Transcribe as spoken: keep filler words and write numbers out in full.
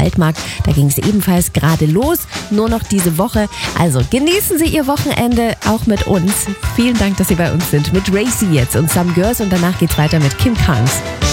Altmarkt. Da ging es ebenfalls gerade los, nur noch diese Woche. Also genießen Sie Ihr Wochenende auch mit uns. Vielen Dank, dass Sie bei uns sind. Mit Racy jetzt und Some Girls und danach geht's weiter mit Kim Carnes.